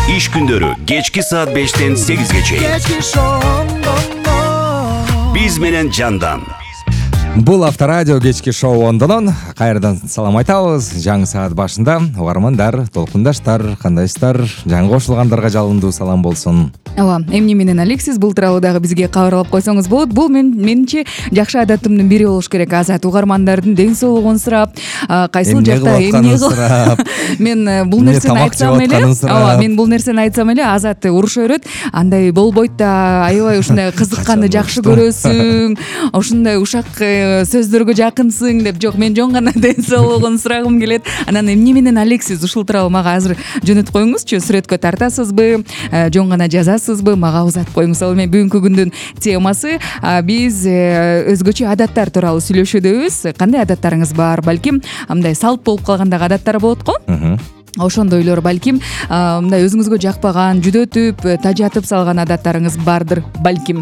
Иш күндөрү кечки саат 5-тен 8-ге чейин. Биз менен Жандан. Бул Авторадио кечки шоу ондонон кайрадан салам айтабыз. Жаңы саат башында угармандар, толкундаштар, кандайсыздар? Жаңы кошулгандарга жалындуу салам болсун. Ооба, эмне менен Алексис бул тууралуу дагы бизге кабарлап койсоңуз болот. Бул менимче жакшы адатымдын бири болуш керек. Азат угармандардын ден соолугун сурап, кайсыл жакта эмне сурап. Мен бул нерсени айтсам эле, ооба, мен бул нерсени айтсам эле Азат уруша берет. Андай болбойт да, аябай ушундай кызыкканды жакшы көрөсүң, ушундай ушак сөздөргө жакынсың деп. Жок, мен жөн гана ден соолугун сурагым келет. Анан эмне менен Алексис ушул тууралуу мага азыр жөнөтүп коюңузчу. Сүрөткө тартасызбы, жөн гана жазасызбы, мага узатып коюңуз. Ал эми бүгүнкү күндүн темасы биз өзгөчө адаттар тууралуу сүйлөшүүдөбүз. Кандай адаттарыңыз бар? Балким мындай салт болуп калгандагы адаттар болот го? Ошондойлор балким мындай өзүңүзгө жакпаган, жүдөтүп, тажатып салган адаттарыңыз бардыр балким.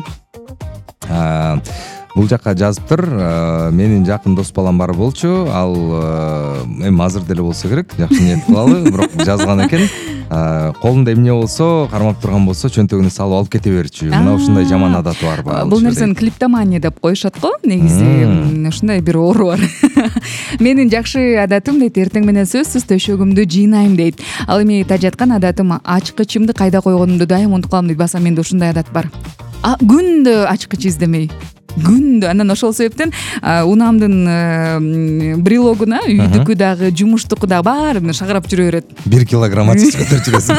Бул жакка жазыптыр. Менин жакын дос балам бар болчу. Ал эми азыр деле болсо керек, жакшы ниет кылалы, бирок жазган экен. Колунда эмне болсо, кармап турган болсо, чөнтөгүнө салып алып кете берчү. Мына ушундай жаман адаты бар. Бул нерсени клиптомания деп коюшат го. Негизи ушундай бир оору бар. Менин жакшы адатым дейт, эртең менен сөзсүз төшөгүмдү жыйнайм дейт. Ал эми тажаткан адатым ачкычымды кайда койгонумду дайым унутуп калам дейт. Баса менде ушундай адат бар. Күндө ачкыч издемей. Күндө. Анан ошол себептен унаамдын брелогуна үйдүкү дагы, жумуштуку дагы баарын шагарап жүрө берет. 1 килограмм ачкыч көтөрүп жүрөсүң.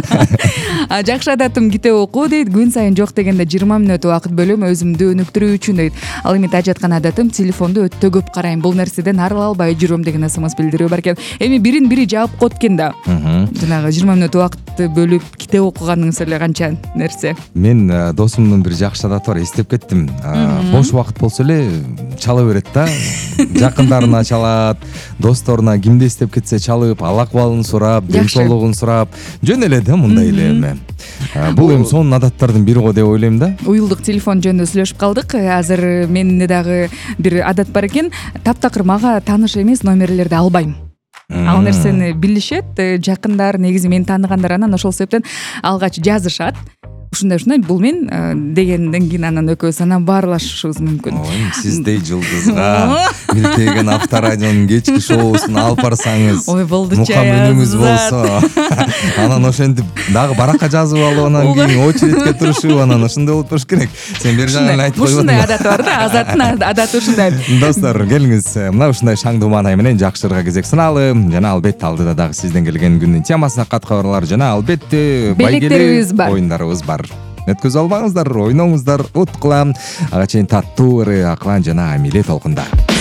Жакшы адатым китеп окуу дейт. Күн сайын жок дегенде 20 мүнөт убакыт бөлөм өзүмдү өнүктүрүү үчүн дейт. Ал эми тажаткан адатым телефонду өтө көп карайм. Бул нерседен арыла албай жүрөм деген СМС билдирүү бар экен. Эми бирин бири жаап коет экен да. Жанагы 20 мүнөт убакытты бөлүп китеп окуганыңыз эле канча нерсе. Мен досумдун бир жакшы адаты бар, эстеп кеттим. Бош убакыт болсо эле чала берет да. Жакындарына чалат, досторуна кимди эстеп кетсе чалып, ал акыбалын сурап, ден соолугун сурап, жөн эле да мындай эле эме. Бул эми сонун адаттардын бири го деп ойлойм да. Уюлдук телефон жөнүндө сүйлөшүп калдык. Азыр менде дагы бир адат бар экен. Таптакыр мага тааныш эмес номерлерди албайм. Ал нерсени билишет, жакындар, негизи мени тааныгандар, анан ошол себептен алгач жазышат. Ушундай бул мен дегенден кийин анан экөөбүз анан баарлашышыбыз мүмкүн. Сиздей жылдызга милтеген Авторадионун кечки шоусун алып барсаңыз, ой болду мукам үнүңүз болсо, анан ошентип дагы баракка жазып алып, анан кийин очередке турушуп, анан ошондой болуп туруш керек. Сен бери жагын айтып койгон. Ушундай адат бар да, Азаттын адаты ушундай. Достор, келиңиз, мына ушундай шаңдуу маанай менен жакшырга кезек сыналы. Жана албетте алдыда дагы сизден келген күндүн темасына каткабарлар жана албетте байгеле оюндарыбыз бар. Өткөзүп албаңыздар, ойноңуздар, уткула. Ага чейин таттуу ыры Аклан жана Амиле толкунда.